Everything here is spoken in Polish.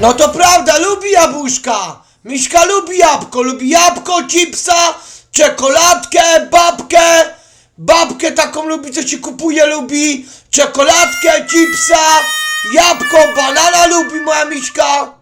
No to prawda, lubi jabłuszka. Miśka lubi jabłko, chipsa, czekoladkę, babkę taką lubi, co się kupuje, lubi czekoladkę, chipsa, jabłko, banana lubi moja Miśka.